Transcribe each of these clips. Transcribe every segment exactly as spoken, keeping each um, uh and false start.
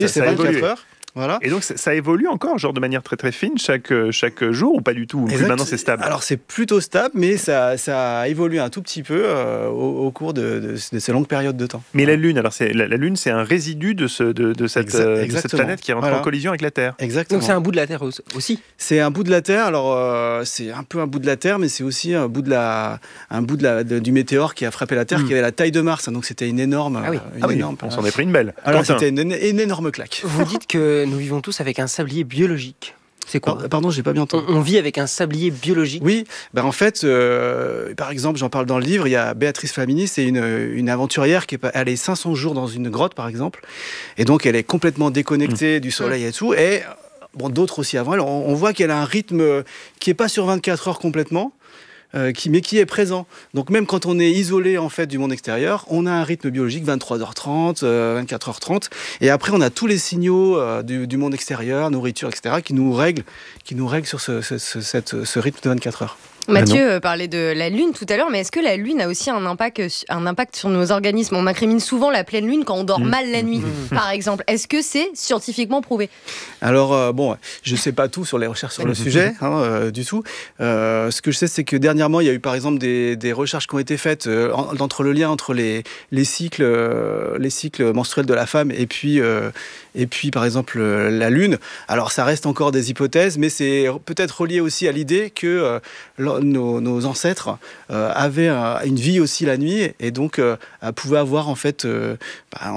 Et c'est vingt-quatre heures. Voilà. Et donc ça évolue encore, genre de manière très très fine chaque, chaque jour ou pas du tout? Exact. Maintenant c'est stable. Alors c'est plutôt stable, mais ça, ça évolue un tout petit peu euh, au, au cours de, de, de ces longues périodes de temps. Mais voilà. la Lune, alors c'est, la, la Lune c'est un résidu de, ce, de, de, cette, Exa- de cette planète qui rentre voilà. en collision avec la Terre. Exactement. Donc c'est un bout de la Terre aussi. C'est un bout de la Terre. Alors euh, c'est un peu un bout de la Terre, mais c'est aussi un bout de la, un bout de la, de, du météore qui a frappé la Terre, mmh. qui avait la taille de Mars. Donc c'était une énorme. Ah oui. Une ah oui. énorme On s'en est pris une belle. Alors Quentin. C'était une, une énorme claque. Vous dites que nous vivons tous avec un sablier biologique. C'est quoi? Pardon, j'ai pas bien entendu. On, on vit avec un sablier biologique. Oui, ben en fait, euh, par exemple, j'en parle dans le livre, il y a Béatrice Flamini, c'est une, une aventurière qui est allée cinq cents jours dans une grotte, par exemple, et donc elle est complètement déconnectée mmh. du soleil et tout, et bon, d'autres aussi avant elle, on, on voit qu'elle a un rythme qui est pas sur vingt-quatre heures complètement, Euh, qui, mais qui est présent. Donc même quand on est isolé en fait du monde extérieur, on a un rythme biologique vingt-trois heures trente, euh, vingt-quatre heures trente, et après on a tous les signaux euh, du, du monde extérieur, nourriture, et cetera, qui nous règlent, qui nous règlent sur ce, ce, ce, cette, ce rythme de vingt-quatre heures. Mathieu parlait de la Lune tout à l'heure, mais est-ce que la Lune a aussi un impact, un impact sur nos organismes? On incrimine souvent la pleine Lune quand on dort mmh. mal la nuit, mmh. par exemple. Est-ce que c'est scientifiquement prouvé? Alors, euh, bon, je ne sais pas tout sur les recherches sur le sujet, hein, euh, du tout. Euh, ce que je sais, c'est que dernièrement, il y a eu par exemple des, des recherches qui ont été faites euh, entre le lien entre les, les, cycles, euh, les cycles menstruels de la femme et puis, euh, et puis, par exemple, euh, la Lune. Alors, ça reste encore des hypothèses, mais c'est peut-être relié aussi à l'idée que euh, Nos, nos ancêtres euh, avaient un, une vie aussi la nuit et donc euh, pouvaient avoir en fait euh, bah,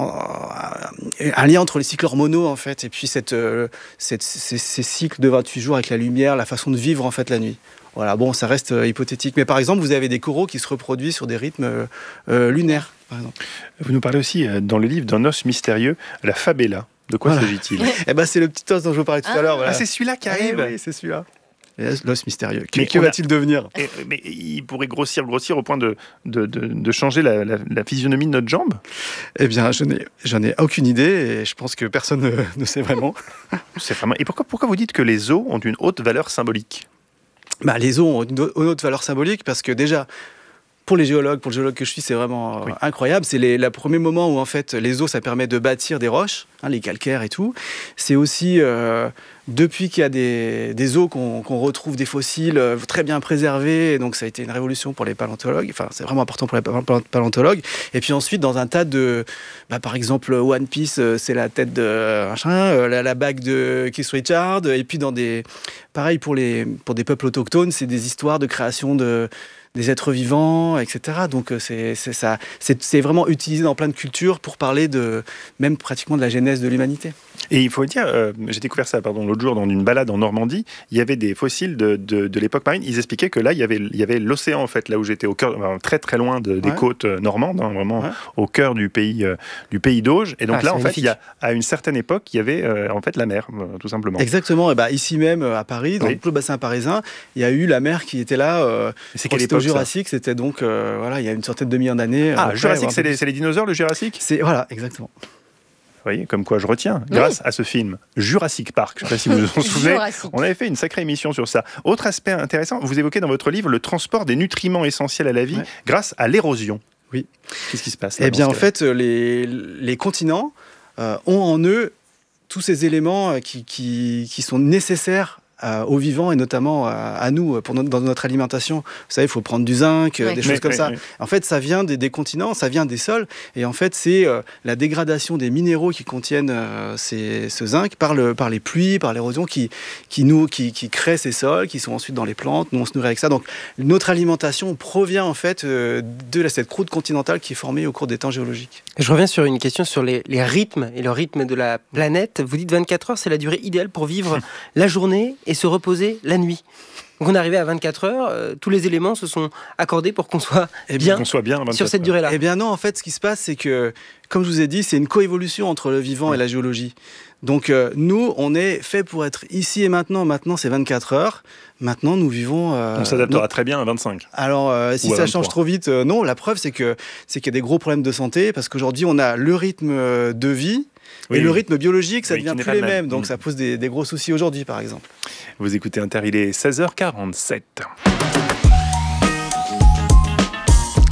un, un lien entre les cycles hormonaux en fait et puis cette, euh, cette, ces, ces cycles de vingt-huit jours avec la lumière, la façon de vivre en fait la nuit. Voilà, bon, ça reste euh, hypothétique, mais par exemple, vous avez des coraux qui se reproduisent sur des rythmes euh, euh, lunaires, par exemple. Vous nous parlez aussi euh, dans le livre d'un os mystérieux, la fabella. De quoi voilà. s'agit-il? Eh ben, c'est le petit os dont je vous parlais tout ah, à l'heure. Voilà. Ah, c'est celui-là qui arrive. Eh oui, c'est celui-là. L'os mystérieux. Mais que va-t-il devenir? et, mais il pourrait grossir, grossir au point de, de, de, de changer la, la, la physionomie de notre jambe? Eh bien, je n'ai, j'en ai aucune idée et je pense que personne ne, ne sait vraiment. C'est vraiment. Et pourquoi, pourquoi vous dites que les os ont une haute valeur symbolique? Bah, les os ont une, une haute valeur symbolique parce que déjà, pour les géologues, pour le géologue que je suis, c'est vraiment oui. incroyable. C'est les, le premier moment où en fait les os, ça permet de bâtir des roches, hein, les calcaires et tout. C'est aussi euh, depuis qu'il y a des, des os qu'on, qu'on retrouve des fossiles euh, très bien préservés. Et donc ça a été une révolution pour les paléontologues. Enfin, c'est vraiment important pour les paléontologues. Et puis ensuite, dans un tas de, bah, par exemple, One Piece, euh, c'est la tête de machin, euh, la, la bague de Keith Richards. Et puis dans des, pareil pour les, pour des peuples autochtones, c'est des histoires de création de des êtres vivants, et cetera. Donc c'est, c'est, ça, c'est, c'est vraiment utilisé dans plein de cultures pour parler de, même pratiquement de la genèse de l'humanité. Et il faut dire, euh, j'ai découvert ça pardon, l'autre jour dans une balade en Normandie, il y avait des fossiles de, de, de l'époque marine. Ils expliquaient que là, il y avait, il y avait l'océan, en fait, là où j'étais, au cœur, très très loin de, des ouais. côtes normandes, hein, vraiment ouais. au cœur du pays, euh, du pays d'Auge. Et donc ah, là, en fait, il y a, à une certaine époque, il y avait euh, en fait la mer, euh, tout simplement. Exactement. Et bah, ici même, à Paris, dans oui. le bassin parisien, il y a eu la mer qui était là. Euh, c'est quelle époque, Jurassique, ça c'était donc, euh, voilà, il y a une centaine de millions d'années. Ah, après, Jurassique, c'est les, c'est les dinosaures, le Jurassique? C'est, voilà, exactement. Vous voyez, comme quoi je retiens, grâce oui. à ce film Jurassic Park. Je ne sais pas si vous vous en souvenez. On avait fait une sacrée émission sur ça. Autre aspect intéressant, vous évoquez dans votre livre le transport des nutriments essentiels à la vie ouais. grâce à l'érosion. Oui. Qu'est-ce qui se passe là, Eh bien, en fait, les, les continents euh, ont en eux tous ces éléments qui, qui, qui sont nécessaires Euh, aux vivants et notamment à, à nous pour notre, dans notre alimentation. Vous savez, il faut prendre du zinc, ouais. des choses oui, comme oui, ça. Oui. En fait, ça vient des, des continents, ça vient des sols. Et en fait, c'est euh, la dégradation des minéraux qui contiennent euh, ces, ce zinc par, le, par les pluies, par l'érosion qui, qui, nous, qui, qui créent ces sols, qui sont ensuite dans les plantes. Nous, on se nourrit avec ça. Donc, notre alimentation provient en fait euh, de la, cette croûte continentale qui est formée au cours des temps géologiques. Je reviens sur une question sur les, les rythmes et le rythme de la planète. Vous dites vingt-quatre heures, c'est la durée idéale pour vivre la journée et se reposer la nuit. Donc on est arrivé à vingt-quatre heures, euh, tous les éléments se sont accordés pour qu'on soit eh bien, qu'on soit bien sur cette durée-là. Eh bien non, en fait, ce qui se passe, c'est que, comme je vous ai dit, c'est une coévolution entre le vivant ouais. et la géologie. Donc euh, nous, on est fait pour être ici et maintenant. Maintenant, c'est vingt-quatre heures. Maintenant, nous vivons... Euh, on s'adaptera non. très bien à vingt-cinq. Alors, euh, si ça change trop vite, euh, non. La preuve, c'est, que, c'est qu'il y a des gros problèmes de santé, parce qu'aujourd'hui, on a le rythme de vie, oui, et le rythme biologique, ça ne oui, devient plus les mêmes. Donc, mmh. ça pose des, des gros soucis aujourd'hui, par exemple. Vous écoutez Inter, il est seize heures quarante-sept.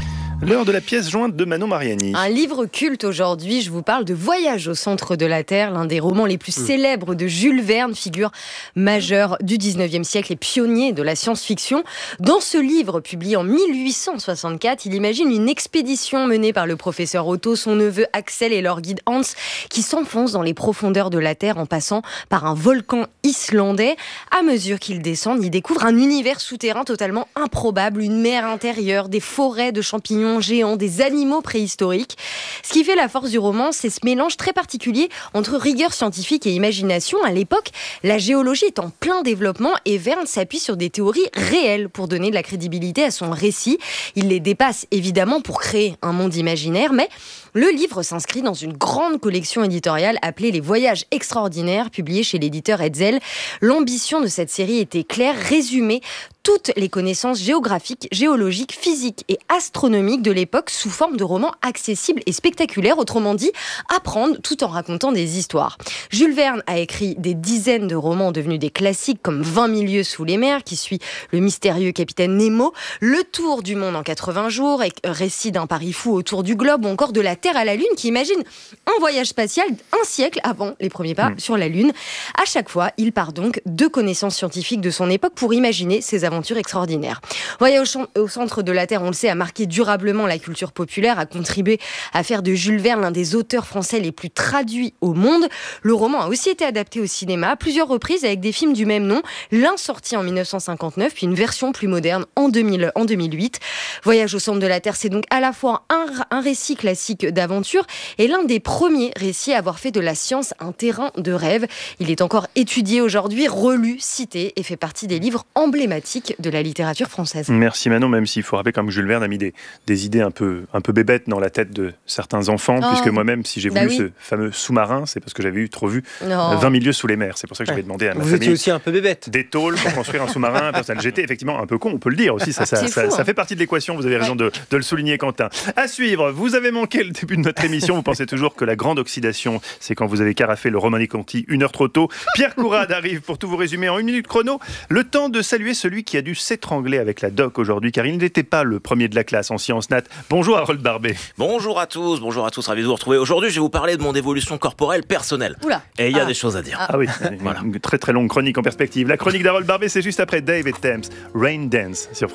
L'heure de la pièce jointe de Manon Mariani. Un livre culte aujourd'hui, je vous parle de Voyage au centre de la Terre, l'un des romans les plus mmh. célèbres de Jules Verne, figure majeure du dix-neuvième siècle et pionnier de la science-fiction. Dans ce livre, publié en mille huit cent soixante-quatre, il imagine une expédition menée par le professeur Otto, son neveu Axel et leur guide Hans, qui s'enfoncent dans les profondeurs de la Terre en passant par un volcan islandais. À mesure qu'ils descendent, ils découvrent un univers souterrain totalement improbable, une mer intérieure, des forêts de champignons géants, des animaux préhistoriques. Ce qui fait la force du roman, c'est ce mélange très particulier entre rigueur scientifique et imagination. À l'époque, la géologie est en plein développement et Verne s'appuie sur des théories réelles pour donner de la crédibilité à son récit. Il les dépasse évidemment pour créer un monde imaginaire, mais le livre s'inscrit dans une grande collection éditoriale appelée Les Voyages extraordinaires, publiée chez l'éditeur Hetzel. L'ambition de cette série était claire, résumer toutes les connaissances géographiques, géologiques, physiques et astronomiques de l'époque sous forme de romans accessibles et spectaculaires, autrement dit, apprendre tout en racontant des histoires. Jules Verne a écrit des dizaines de romans devenus des classiques comme vingt mille lieues sous les mers, qui suit le mystérieux capitaine Nemo, Le Tour du monde en quatre-vingts jours, et récit d'un pari fou autour du globe, ou encore de la Terre à la Lune, qui imagine un voyage spatial un siècle avant les premiers pas mmh. sur la Lune. À chaque fois, il part donc de connaissances scientifiques de son époque pour imaginer ses aventure extraordinaire. Voyage au centre de la Terre, on le sait, a marqué durablement la culture populaire, a contribué à faire de Jules Verne l'un des auteurs français les plus traduits au monde. Le roman a aussi été adapté au cinéma à plusieurs reprises avec des films du même nom, l'un sorti en mille neuf cent cinquante-neuf, puis une version plus moderne en, deux mille, en deux mille huit. Voyage au centre de la Terre, c'est donc à la fois un, un récit classique d'aventure et l'un des premiers récits à avoir fait de la science un terrain de rêve. Il est encore étudié aujourd'hui, relu, cité et fait partie des livres emblématiques de la littérature française. Merci Manon, même s'il faut rappeler comme Jules Verne a mis des, des idées un peu, un peu bébêtes dans la tête de certains enfants, oh. puisque moi-même, si j'ai voulu bah oui. ce fameux sous-marin, c'est parce que j'avais eu trop vu non. vingt mille lieues sous les mers. C'est pour ça que ouais. j'avais demandé à ma Vous famille... Vous étiez aussi un peu bébête. Des tôles pour construire un sous-marin. J'étais effectivement un peu con, on peut le dire aussi. Ça, ça, ça, fou, ça, hein. ça fait partie de l'équation, vous avez raison ouais. de, de le souligner, Quentin. À suivre, vous avez manqué le début de notre émission. Vous pensez toujours que la grande oxydation, c'est quand vous avez carafé le Romanée Conti une heure trop tôt. Pierre Courade arrive pour tout vous résumer en une minute chrono. Le temps de saluer celui qui a dû s'étrangler avec la doc aujourd'hui, car il n'était pas le premier de la classe en sciences nat. Bonjour Harold Barbet. Bonjour à tous, bonjour à tous, ravi de vous retrouver. Aujourd'hui, je vais vous parler de mon évolution corporelle personnelle. Oula. Et il y a ah. des choses à dire. Ah, ah oui, voilà. Une très très longue chronique en perspective. La chronique d'Harold Barbet, c'est juste après Dave et Thames, Rain Dance sur